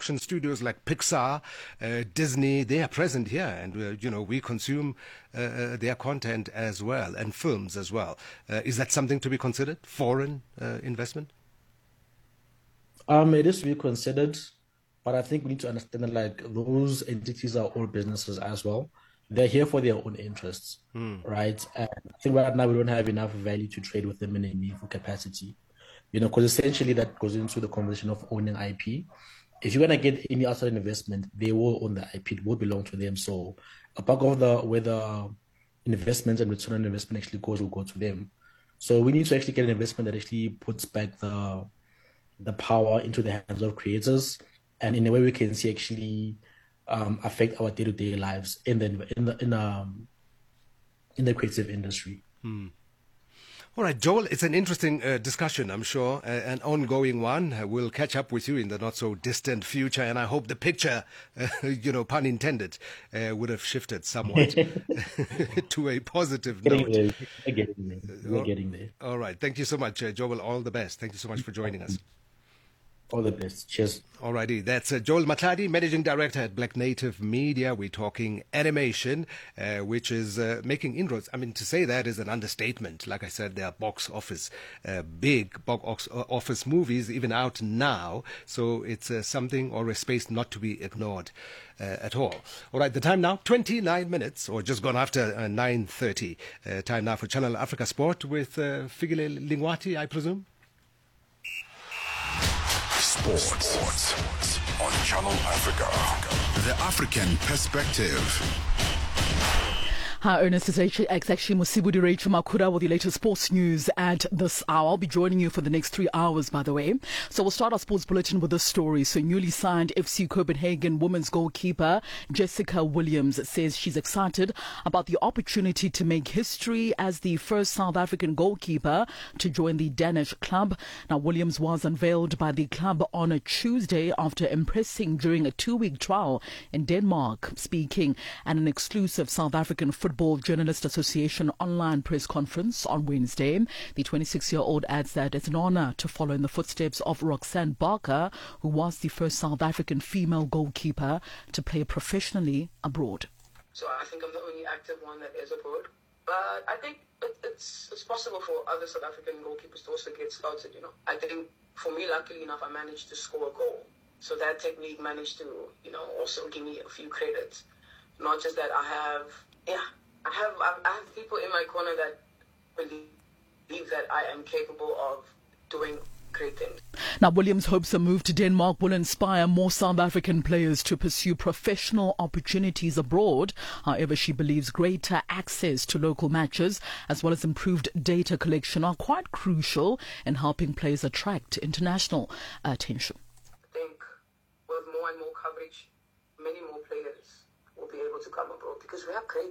production studios like Pixar, Disney, they are present here, and we consume their content as well, and films as well. Is that something to be considered? Foreign investment? It is to be considered, but I think we need to understand that like those entities are all businesses as well. They're here for their own interests, right? And I think right now we don't have enough value to trade with them in a meaningful capacity. Because essentially that goes into the conversation of owning IP. If you're gonna get any outside investment, they will own the IP. It will belong to them. So a part of where the investment and return on investment actually goes will go to them. So we need to actually get an investment that actually puts back the power into the hands of creators, and in a way we can see actually affect our day-to-day lives in the creative industry. All right, Joel, it's an interesting discussion, I'm sure, an ongoing one. We'll catch up with you in the not-so-distant future, and I hope the picture, pun intended, would have shifted somewhat to a positive note. We're getting there. All right, thank you so much, Joel. All the best. Thank you so much for joining us. All the best. Cheers. Alrighty, that's Joel Matladi, Managing Director at Black Native Media. We're talking animation, which is making inroads. I mean, to say that is an understatement. Like I said, there are big box office movies even out now. So it's something or a space not to be ignored at all. All right, the time now, 29 minutes, or just gone after 9:30. Time now for Channel Africa Sport with Figile Lingwati, I presume. Sports on Channel Africa. The African Perspective. Hi, Ernest. It's actually Musibudi Rachel Makura with the latest sports news at this hour. I'll be joining you for the next 3 hours, by the way. So we'll start our sports bulletin with this story. So newly signed FC Copenhagen women's goalkeeper Jessica Williams says she's excited about the opportunity to make history as the first South African goalkeeper to join the Danish club. Now, Williams was unveiled by the club on a Tuesday after impressing during a 2-week trial in Denmark, speaking at an exclusive South African Football Journalist Association online press conference on Wednesday. The 26-year-old adds that it's an honor to follow in the footsteps of Roxanne Barker, who was the first South African female goalkeeper to play professionally abroad. So I think I'm the only active one that is abroad. But I think it's possible for other South African goalkeepers to also get started, I think for me, luckily enough, I managed to score a goal. So that technique managed to, also give me a few credits. Not just that I have people in my corner that believe that I am capable of doing great things. Now, Williams hopes a move to Denmark will inspire more South African players to pursue professional opportunities abroad. However, she believes greater access to local matches as well as improved data collection are quite crucial in helping players attract international attention. I think with more and more coverage, many more players will be able to come abroad because we have great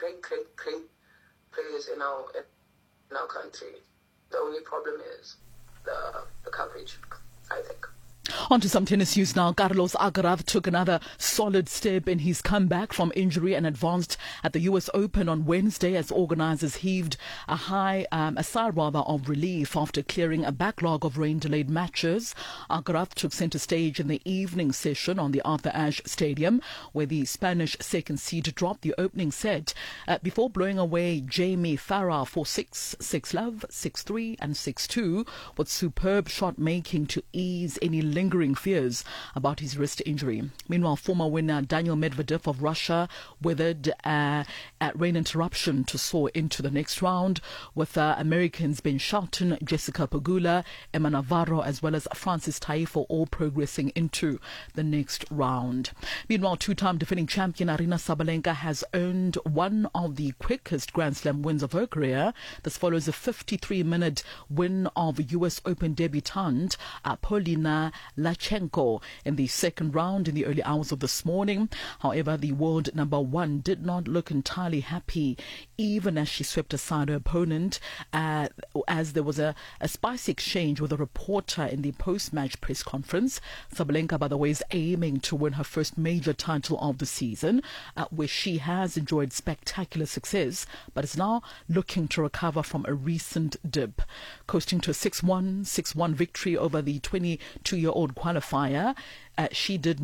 players in our country. The only problem is the coverage, I think. On to some tennis news now. Carlos Alcaraz took another solid step in his comeback from injury and advanced at the US Open on Wednesday as organizers heaved a sigh of relief after clearing a backlog of rain-delayed matches. Alcaraz took center stage in the evening session on the Arthur Ashe Stadium, where the Spanish second seed dropped the opening set before blowing away Jamie Farah for 6-6 love, 6-3 and 6-2 with superb shot making to ease any lingering fears about his wrist injury. Meanwhile, former winner Daniil Medvedev of Russia weathered a rain interruption to soar into the next round, with Americans Ben Shelton, Jessica Pegula, Emma Navarro, as well as Francis Taifo all progressing into the next round. Meanwhile, two-time defending champion Aryna Sabalenka has earned one of the quickest Grand Slam wins of her career. This follows a 53-minute win of US Open debutante Polina Lachenko in the second round in the early hours of this morning. However, the world number one did not look entirely happy, even as she swept aside her opponent, as there was a spicy exchange with a reporter in the post-match press conference. Sabalenka, by the way, is aiming to win her first major title of the season, where she has enjoyed spectacular success, but is now looking to recover from a recent dip. Coasting to a 6-1 victory over the 22-year-old qualifier, she did